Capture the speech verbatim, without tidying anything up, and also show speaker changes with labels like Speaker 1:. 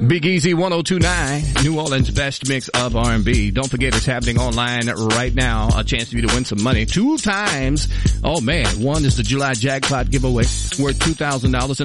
Speaker 1: Big Easy one oh two point nine, New Orleans' best mix of R and B. Don't forget it's happening online right now. A chance for you to win some money two times. Oh man, one is the July jackpot giveaway worth two thousand dollars.